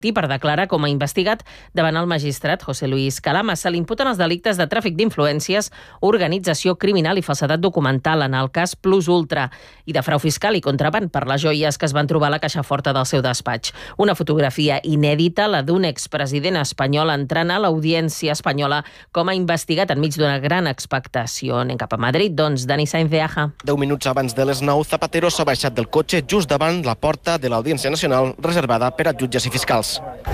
per declarar com a investigat davant el magistrat José Luis Calama. Se li imputen els delictes de tràfic d'influències, organització criminal i falsedat documental en el cas Plus Ultra i de frau fiscal i contraban per les joies que es van trobar a la caixa forta del seu despatx. Una fotografia inèdita, la d'un expresident espanyol entrant a l'Audiència espanyola com a investigat enmig d'una gran expectació. Anem cap a Madrid, doncs, Dani Sainz de Aja. 10 minuts abans de les 9, Zapatero s'ha baixat del cotxe just davant la porta de l'Audiència Nacional reservada per a jutges i fiscals.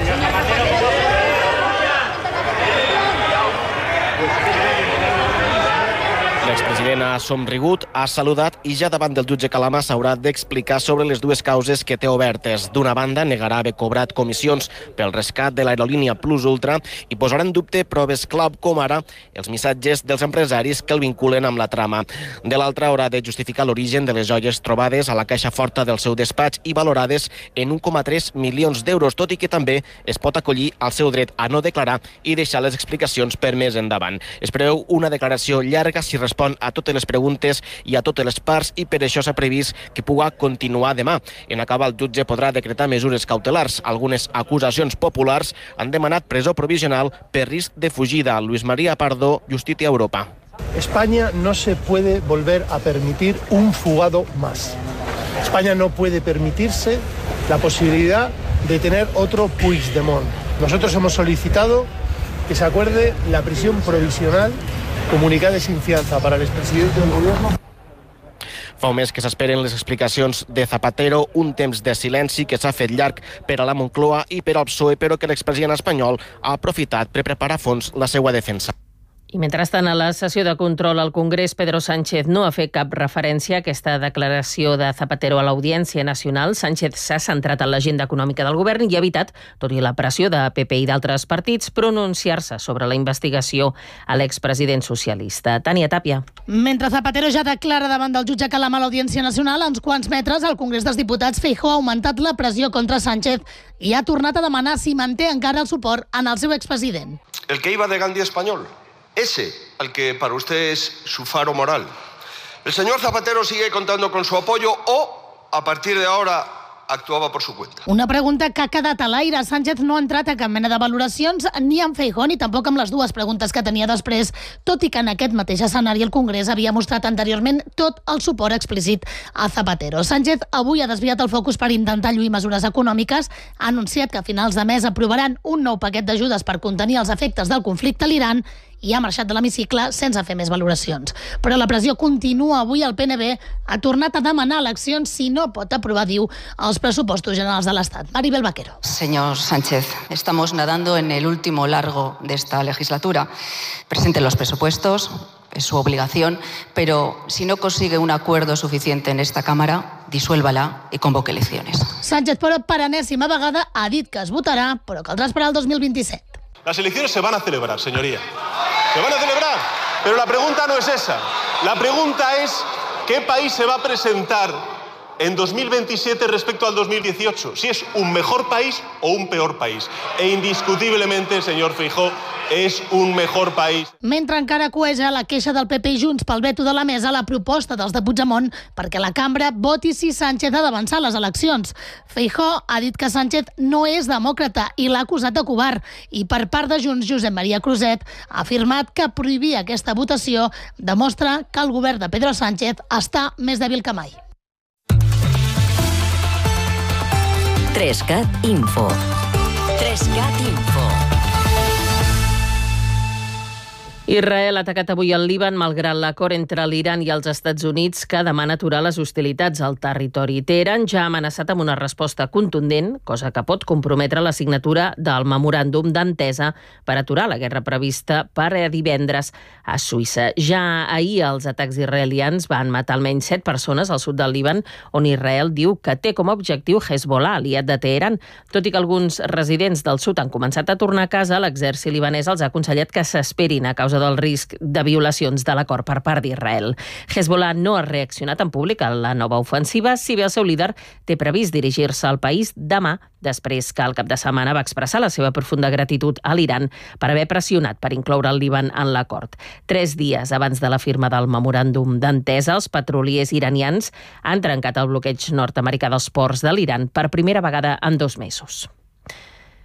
L'expresident ha somrigut, ha saludat i ja davant del jutge Calama s'haurà d'explicar sobre les dues causes que té obertes. D'una banda, negarà haver cobrat comissions pel rescat de l'aerolínia Plus Ultra i posarà en dubte proves clau com ara els missatges dels empresaris que el vinculen amb la trama. De l'altra, haurà de justificar l'origen de les joies trobades a la caixa forta del seu despatx i valorades en 1,3 milions d'euros, tot i que també es pot acollir al seu dret a no declarar i deixar les explicacions per més endavant. Es preveu una declaració llarga si respon a totes les preguntes i a totes les parts i per això s'ha previst que pugui continuar demà. En acabar, el jutge podrà decretar mesures cautelars. Algunes acusacions populars han demanat presó provisional per risc de fugida. Luis María Pardo, Justícia Europa. España no se puede volver a permitir un fugado más. España no puede permitirse la posibilidad de tener otro Puigdemont. Nosotros hemos solicitado que se acuerde la prisión provisional comunicada sin fianza para el expresidente del gobierno. Fa un mes que s'esperen les explicacions de Zapatero, un temps de silenci que s'ha fet llarg per a la Moncloa i per al PSOE, però que l'expresident espanyol ha aprofitat per preparar a fons la seva defensa. I mentrestant, a la sessió de control al Congrés, Pedro Sánchez no ha fet cap referència a aquesta declaració de Zapatero a l'Audiència Nacional. Sánchez s'ha centrat en l'agenda econòmica del govern i ha evitat, tot i la pressió de PP i d'altres partits, pronunciar-se sobre la investigació a l'expresident socialista. Tània Tàpia. Mentre Zapatero ja declara davant del jutge Calama a l'Audiència Nacional, a uns quants metres al Congrés dels Diputats, Feijóo ha augmentat la pressió contra Sánchez i ha tornat a demanar si manté encara el suport en el seu expresident. El que iba de Gandhi español. Ese, al que para usted es su faro moral. ¿El señor Zapatero sigue contando con su apoyo o, a partir de ahora, actuava por su cuenta? Una pregunta que ha quedat a l'aire. Sánchez no ha entrat a cap mena de valoracions ni amb Feijóo ni tampoc amb les dues preguntes que tenia després, tot i que en aquest mateix escenari el Congrés havia mostrat anteriorment tot el suport explícit a Zapatero. Sánchez avui ha desviat el focus per intentar lluir mesures econòmiques, ha anunciat que a finals de mes aprovaran un nou paquet d'ajudes per contenir els efectes del conflicte a l'Iran i ha marxat de l'hemicicle sense fer més valoracions. Però la pressió continua. Avui el PNB ha tornat a demanar eleccions si no pot aprovar, diu, els pressupostos generals de l'Estat. Maribel Vaquero. Señor Sánchez, estamos nadando en el último largo de esta legislatura. Presente los presupuestos, es su obligación, pero si no consigue un acuerdo suficiente en esta Cámara, disuélvala y convoque elecciones. Sánchez, però, per enèsima vegada ha dit que es votarà, però caldrà esperar el 2027. Las elecciones se van a celebrar, señoría. Se van a celebrar. Pero la pregunta no es esa. La pregunta es ¿qué país se va a presentar en 2027 respecto al 2018? Si es un mejor país o un peor país. E indiscutiblemente, señor Feijóo, és un mejor país. Mentre encara cueja la queixa del PP i Junts pel veto de la mesa a la proposta dels de Puigdemont perquè la cambra voti si Sánchez ha d'avançar les eleccions. Feijóo ha dit que Sánchez no és demòcrata i l'ha acusat de covard. I per part de Junts, Josep Maria Cruzet ha afirmat que prohibir aquesta votació demostra que el govern de Pedro Sánchez està més dèbil que mai. 3CAT Info. 3CAT Info. Israel ha atacat avui el Líban malgrat l'acord entre l'Iran i els Estats Units que demana aturar les hostilitats al territori. Teheran ja ha amenaçat amb una resposta contundent, cosa que pot comprometre la signatura del memoràndum d'entesa per aturar la guerra prevista per divendres a Suïssa. Ja ahir els atacs israelians van matar almenys 7 persones al sud del Líban, on Israel diu que té com a objectiu Hezbollah, aliat de Teheran. Tot i que alguns residents del sud han començat a tornar a casa, l'exèrcit libanès els ha aconsellat que s'esperin a causa del risc de violacions de l'acord per part d'Israel. Hezbollah no ha reaccionat en públic a la nova ofensiva, si bé el seu líder té previst dirigir-se al país demà, després que el cap de setmana va expressar la seva profunda gratitud a l'Iran per haver pressionat per incloure el Líban en l'acord. 3 dies abans de la firma del memoràndum d'entesa, els petroliers iranians han trencat el bloqueig nord-americà dels ports de l'Iran per primera vegada en 2 mesos.